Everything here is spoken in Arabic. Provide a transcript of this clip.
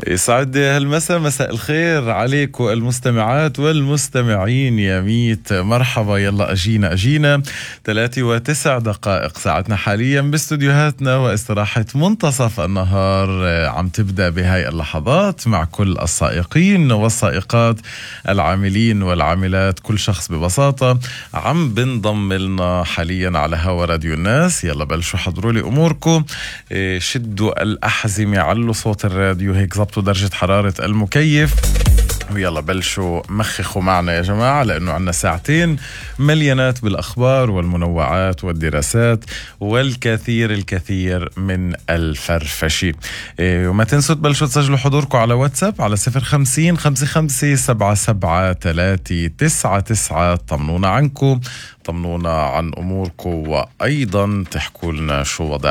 يسعد هالمساء، مساء الخير عليكم المستمعات والمستمعين يا ميت مرحبا. يلا أجينا 3:09 ساعتنا حاليا باستوديوهاتنا، واستراحة منتصف النهار عم تبدأ بهاي اللحظات مع كل السائقين والسائقات، العاملين والعاملات، كل شخص ببساطة عم بنضم لنا حاليا على هوا راديو الناس. يلا بلشوا حضروا لي أموركم، شدوا الأحزمة، علوا صوت الراديو هيك، ضبطوا درجة حرارة المكيف، ويلا بلشوا مخخوا معنا يا جماعة، لأنه عنا ساعتين مليانات بالأخبار والمنوعات والدراسات والكثير من الفرفشة. وما تنسوا تبلشوا تسجلوا حضوركم على واتساب على 050-55-77-399. طمنونا عنكم، طمنونا عن أموركم، وأيضا تحكوا لنا شو وضع